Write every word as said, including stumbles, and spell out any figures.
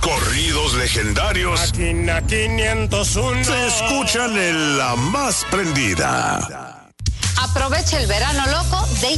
corridos legendarios. Máquina quinientos uno. Se escuchan en La Más Prendida. Aprovecha el verano loco de